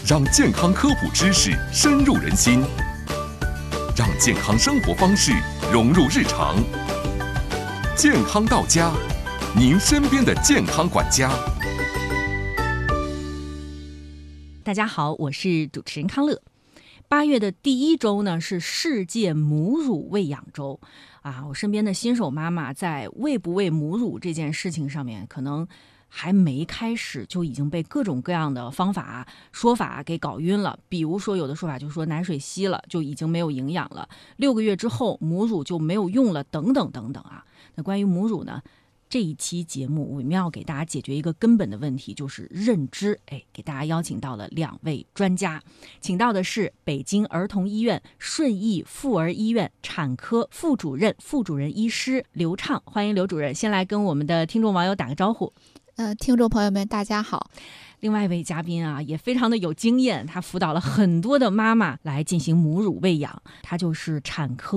让健康科普知识深入人心，让健康生活方式融入日常。健康到家，您身边的健康管家。 大家好，我是主持人康乐。8月的第1周呢是世界母乳喂养周啊，我身边的新手妈妈在喂不喂母乳这件事情上面，可能还没开始就已经被各种各样的方法说法给搞晕了。比如说有的说法就说奶水稀了就已经没有营养了，6个月之后母乳就没有用了，等等等等啊。那关于母乳呢，这一期节目我们要给大家解决一个根本的问题，就是认知。给大家邀请到了2位专家，请到的是北京儿童医院顺义妇儿医院产科副主任医师刘畅，欢迎刘主任。先来跟我们的听众网友打个招呼。 听众朋友们大家好。 另外一位嘉宾啊，也非常的有经验，他辅导了很多的妈妈来进行母乳喂养，他就是产科